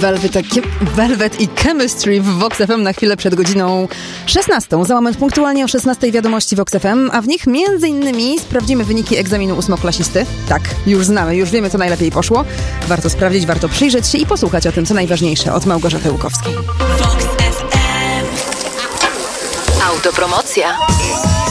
Velvet i Chemistry w Vox FM na chwilę przed godziną 16. Za moment punktualnie o 16 wiadomości Vox FM, a w nich m.in. sprawdzimy wyniki egzaminu ósmoklasisty. Tak, już znamy, już wiemy, co najlepiej poszło. Warto sprawdzić, warto przyjrzeć się i posłuchać o tym, co najważniejsze od Małgorzaty Łukowskiej. Vox FM. Autopromocja.